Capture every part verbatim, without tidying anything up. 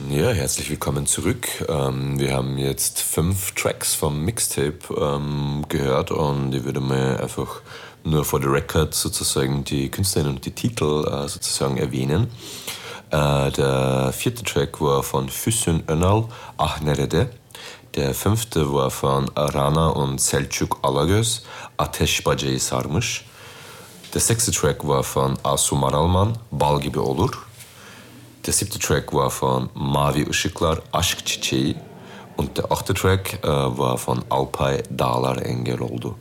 Ja, herzlich willkommen zurück. Ähm, wir haben jetzt fünf Tracks vom Mixtape ähm, gehört und ich würde mal einfach nur for the record sozusagen die Künstlerinnen und die Titel äh, sozusagen erwähnen. Äh, der vierte Track war von Füsun Önal, Ah Nerede. Der fünfte war von Rana und Selçuk Alagöz, Ateş Bacayı Sarmış. Der sechste Track war von Asu Maralman, Bal Gibi Olur. Der siebte Track war von Mavi Işıklar, Aşk Çiçeği. Und der achte Track äh, war von Alpay, Dağlar Engel oldu.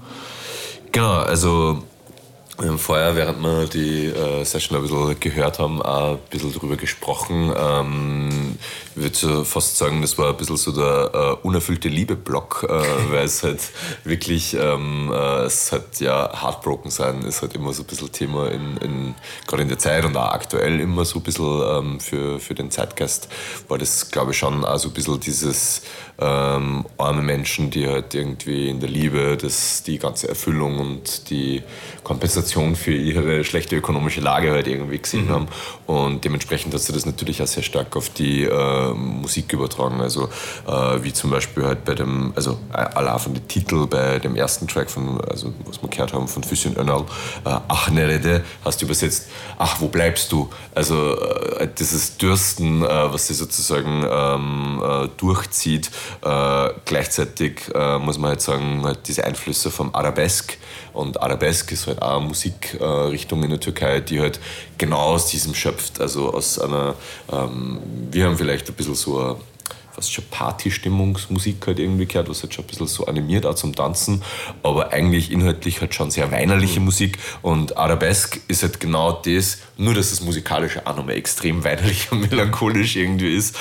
Genau, also wir haben vorher, während wir die äh, Session ein bisschen gehört haben, auch ein bisschen drüber gesprochen. Ähm, ich würde so fast sagen, das war ein bisschen so der äh, unerfüllte Liebe-Block, äh, weil es halt wirklich, ähm, äh, es halt ja Heartbroken sein ist halt immer so ein bisschen Thema, in, in, gerade in der Zeit und auch aktuell immer so ein bisschen ähm, für, für den Zeitgeist war das, glaube ich, schon auch so ein bisschen dieses ähm, arme Menschen, die halt irgendwie in der Liebe das, die ganze Erfüllung und die Kompensation für ihre schlechte ökonomische Lage halt irgendwie gesehen mhm. haben. Und dementsprechend hat sie das natürlich auch sehr stark auf die äh, Musik übertragen. Also äh, wie zum Beispiel halt bei dem, also allein von den Titel bei dem ersten Track, von, also was wir gehört haben von Füsun Önal, äh, Ach Nerede, hast du übersetzt, ach, wo bleibst du? Also äh, dieses Dürsten, äh, was sie sozusagen ähm, äh, durchzieht. Äh, gleichzeitig äh, muss man halt sagen, halt diese Einflüsse vom Arabesk. Und Arabesk ist halt auch eine Musikrichtung äh, in der Türkei, die halt genau aus diesem schöpft. Also aus einer, ähm, wir haben vielleicht ein bisschen so eine fast schon Partystimmungsmusik halt irgendwie gehört, was halt schon ein bisschen so animiert auch zum Tanzen, aber eigentlich inhaltlich halt schon sehr weinerliche mhm. Musik. Und Arabesk ist halt genau das, nur dass das Musikalische auch nochmal extrem weinerlich und melancholisch irgendwie ist.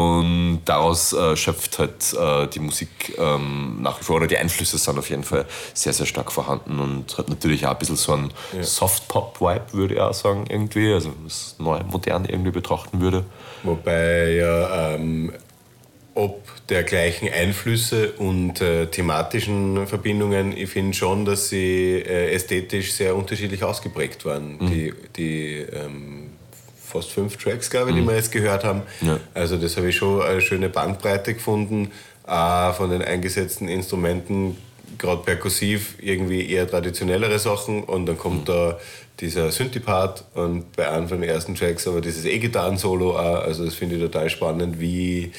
Und daraus äh, schöpft halt äh, die Musik ähm, nach wie vor, oder die Einflüsse sind auf jeden Fall sehr, sehr stark vorhanden und hat natürlich auch ein bisschen so einen ja. Soft-Pop-Vibe, würde ich auch sagen, irgendwie, also das neu, modern irgendwie betrachten würde. Wobei ja ähm ob der gleichen Einflüsse und äh, thematischen Verbindungen, ich finde schon, dass sie äh, ästhetisch sehr unterschiedlich ausgeprägt waren. Mhm. Die, die ähm, fast fünf Tracks, glaube ich, mhm. die wir jetzt gehört haben. Ja. Also das habe ich schon eine schöne Bandbreite gefunden. Äh, von den eingesetzten Instrumenten, gerade perkussiv, irgendwie eher traditionellere Sachen. Und dann kommt mhm. da dieser Synthie-Part und bei einem von den ersten Tracks aber dieses E-Gitarren-Solo auch. Also das finde ich total spannend, wie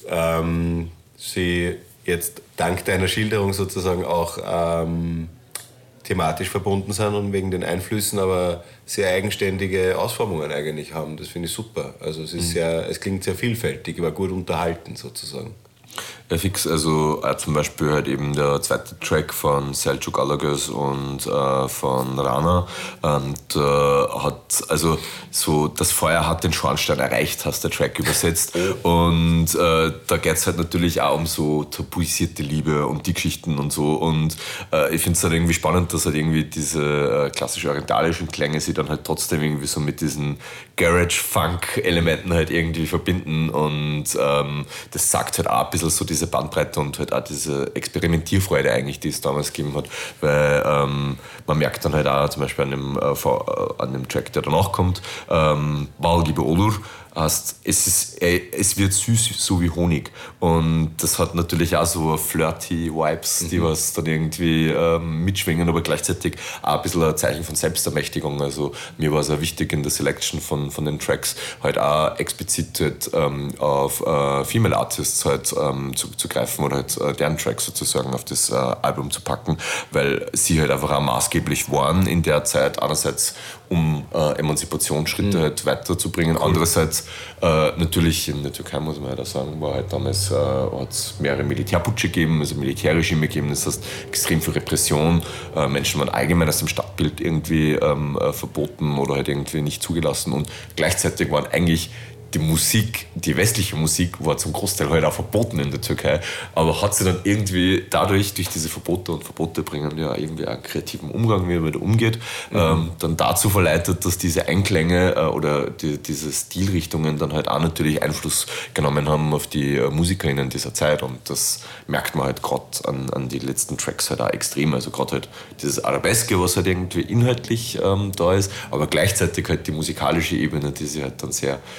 Ähm, sie jetzt dank deiner Schilderung sozusagen auch ähm, thematisch verbunden sind und wegen den Einflüssen aber sehr eigenständige Ausformungen eigentlich haben. Das finde ich super. Also es ist mhm. sehr, es klingt sehr vielfältig, aber gut unterhalten sozusagen. Ja, fix, also äh, zum Beispiel halt eben der zweite Track von Selçuk Alagöz und äh, von Rana. Und äh, hat, also so, das Feuer hat den Schornstein erreicht, hast der Track übersetzt. Und äh, da geht es halt natürlich auch um so tabuisierte Liebe und die Geschichten und so. Und äh, ich finde es halt irgendwie spannend, dass halt irgendwie diese äh, klassisch orientalischen Klänge sie dann halt trotzdem irgendwie so mit diesen Garage-Funk-Elementen halt irgendwie verbinden. Und ähm, das sagt halt auch ein bisschen so diese Bandbreite und halt auch diese Experimentierfreude eigentlich, die es damals gegeben hat, weil ähm, man merkt dann halt auch zum Beispiel an dem, äh, vor, äh, an dem Track, der danach kommt, ähm, Bal Gibi Olur, heißt, es, ist, äh, es wird süß so wie Honig und das hat natürlich auch so flirty Vibes, mhm. die was dann irgendwie ähm, mitschwingen, aber gleichzeitig auch ein bisschen ein Zeichen von Selbstermächtigung. Also mir war es auch wichtig in der Selection von, von den Tracks halt auch explizit halt, ähm, auf äh, Female Artists halt ähm, zu, zu greifen oder halt äh, deren Tracks sozusagen auf das äh, Album zu packen, weil sie halt einfach auch maßgeblich waren in der Zeit, einerseits um äh, Emanzipationsschritte mhm. halt weiterzubringen, cool. andererseits äh, natürlich in der Türkei, muss man halt auch sagen, war halt damals, äh, hat es mehrere Militärputsche gegeben, also Militärregime gegeben, das heißt extrem viel Repression, äh, Menschen waren allgemein aus dem Stadtbild irgendwie ähm, äh, verboten oder halt irgendwie nicht zugelassen und gleichzeitig waren eigentlich die Musik, die westliche Musik war zum Großteil halt auch verboten in der Türkei, aber hat sie dann irgendwie dadurch, durch diese Verbote und Verbote bringen ja irgendwie einen kreativen Umgang, wie man damit umgeht, mhm. ähm, dann dazu verleitet, dass diese Einklänge äh, oder die, diese Stilrichtungen dann halt auch natürlich Einfluss genommen haben auf die äh, MusikerInnen dieser Zeit und das merkt man halt gerade an, an die letzten Tracks halt auch extrem, also gerade halt dieses Arabeske, was halt irgendwie inhaltlich ähm, da ist, aber gleichzeitig halt die musikalische Ebene, die sie halt dann sehr äh, aus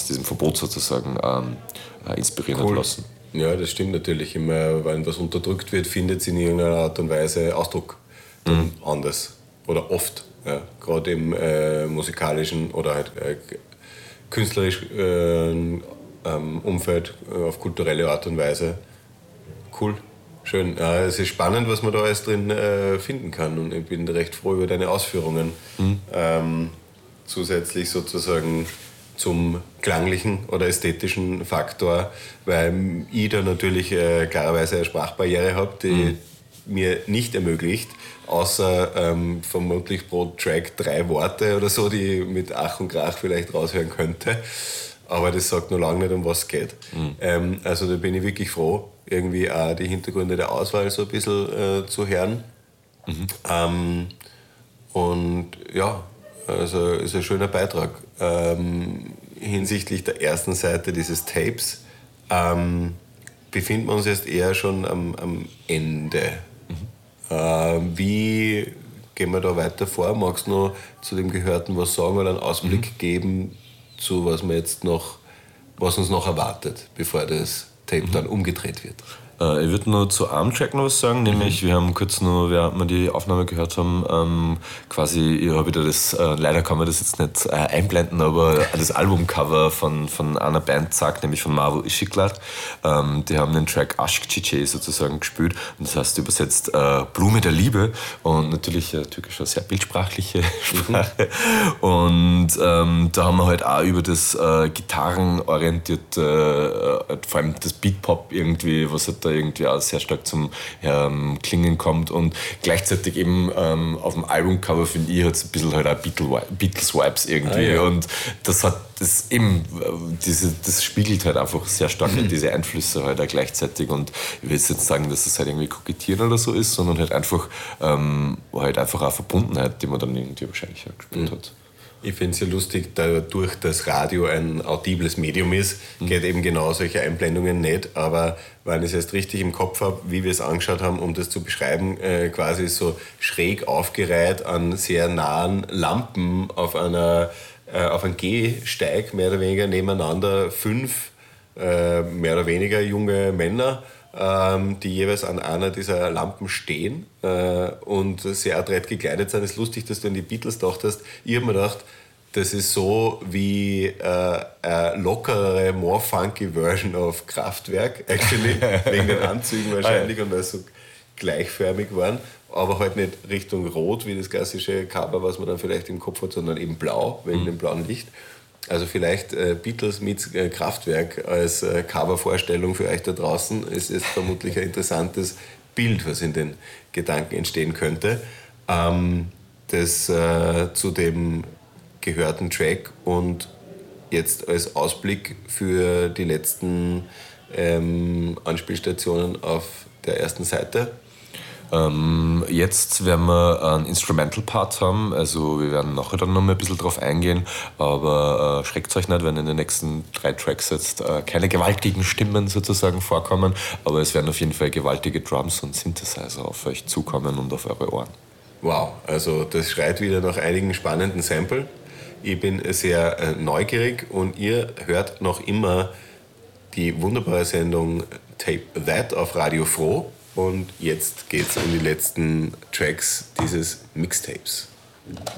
aus diesem Verbot sozusagen ähm, inspirieren cool. hat lassen. Ja, das stimmt natürlich. Immer, wenn was unterdrückt wird, findet es in irgendeiner Art und Weise Ausdruck. Mhm. Anders. Oder oft. Ja. Gerade im äh, musikalischen oder halt äh, künstlerisch äh, ähm, Umfeld äh, auf kulturelle Art und Weise. Cool. Schön. Ja, es ist spannend, was man da alles drin äh, finden kann. Und ich bin recht froh über deine Ausführungen. Mhm. Ähm, zusätzlich sozusagen zum klanglichen oder ästhetischen Faktor, weil ich da natürlich äh, klarerweise eine Sprachbarriere habe, die mhm. mir nicht ermöglicht, außer ähm, vermutlich pro Track drei Worte oder so, die ich mit Ach und Krach vielleicht raushören könnte. Aber das sagt noch lange nicht, um was es geht. Mhm. Ähm, also da bin ich wirklich froh, irgendwie auch die Hintergründe der Auswahl so ein bisschen äh, zu hören. Mhm. Ähm, und ja, also ist ein schöner Beitrag. Ähm, hinsichtlich der ersten Seite dieses Tapes ähm, befinden wir uns jetzt eher schon am, am Ende. Mhm. Ähm, wie gehen wir da weiter vor? Magst du noch zu dem Gehörten was sagen oder einen Ausblick mhm. geben, zu was wir jetzt noch, was uns noch erwartet, bevor das Tape mhm. dann umgedreht wird? Äh, ich würde nur zu einem Track noch was sagen, nämlich mhm. wir haben kurz nur, während wir die Aufnahme gehört haben, ähm, quasi, ich habe wieder das, äh, leider kann man das jetzt nicht äh, einblenden, aber das Albumcover von, von einer Band sagt, nämlich von Marvel Ishiklat. Ähm, die haben den Track Aşk Çiçeği sozusagen gespielt und das heißt übersetzt äh, Blume der Liebe und natürlich äh, türkisch eine sehr bildsprachliche Sprache. Mhm. Und ähm, da haben wir halt auch über das äh, gitarrenorientierte, äh, vor allem das Beatpop irgendwie, was halt da irgendwie auch sehr stark zum ähm, Klingen kommt und gleichzeitig eben ähm, auf dem Albumcover, finde ich, hat es ein bisschen halt auch Beatles-Vibes irgendwie ah, ja. und das hat das eben, diese, das spiegelt halt einfach sehr stark mhm. diese Einflüsse halt auch gleichzeitig und ich will jetzt nicht sagen, dass es halt irgendwie kokettieren oder so ist, sondern halt einfach ähm, halt einfach eine Verbundenheit, die man dann irgendwie wahrscheinlich auch gespürt mhm. hat. Ich finde es ja lustig, dadurch, dass Radio ein audibles Medium ist, mhm. geht eben genau solche Einblendungen nicht. Aber wenn ich es jetzt richtig im Kopf habe, wie wir es angeschaut haben, um das zu beschreiben, äh, quasi so schräg aufgereiht an sehr nahen Lampen auf einer äh, auf einem Gehsteig, mehr oder weniger nebeneinander, fünf äh, mehr oder weniger junge Männer, ähm, die jeweils an einer dieser Lampen stehen äh, und sehr adrett gekleidet sind. Es ist lustig, dass du an die Beatles dachtest. Ich habe mir gedacht, das ist so wie äh, eine lockerere, more funky Version of Kraftwerk, actually, wegen den Anzügen wahrscheinlich und weil sie so gleichförmig waren, aber halt nicht Richtung Rot, wie das klassische Cover, was man dann vielleicht im Kopf hat, sondern eben blau, wegen mhm. dem blauen Licht. Also vielleicht äh, Beatles mit äh, Kraftwerk als äh, Covervorstellung für euch da draußen. Es ist vermutlich ein interessantes Bild, was in den Gedanken entstehen könnte. Ähm, das äh, zu dem gehörten Track und jetzt als Ausblick für die letzten ähm, Anspielstationen auf der ersten Seite. Ähm, jetzt werden wir einen Instrumental-Part haben, also wir werden nachher dann noch mal ein bisschen drauf eingehen, aber äh, schreckt euch nicht, wenn in den nächsten drei Tracks jetzt äh, keine gewaltigen Stimmen sozusagen vorkommen, aber es werden auf jeden Fall gewaltige Drums und Synthesizer auf euch zukommen und auf eure Ohren. Wow, also das schreit wieder nach einigen spannenden Samples. Ich bin sehr äh, neugierig und ihr hört noch immer die wunderbare Sendung Tape That auf Radio Froh. Und jetzt geht's um die letzten Tracks dieses Mixtapes.